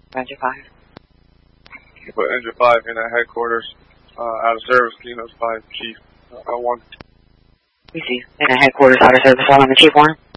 Roger 5. You put engine 5 in at headquarters, out of service, can you notify Chief 1? We see. In at headquarters, out of service, all on the Chief 1.